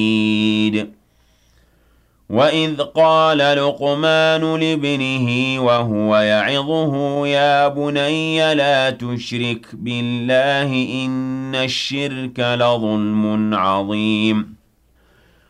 وَإِذْ قَالَ لُقْمَانُ لِابْنِهِ وَهُوَ يَعِظُهُ يَا بُنَيَّ لَا تُشْرِكْ بِاللَّهِ ۖ إِنَّ الشِّرْكَ لَظُلْمٌ عَظِيمٌ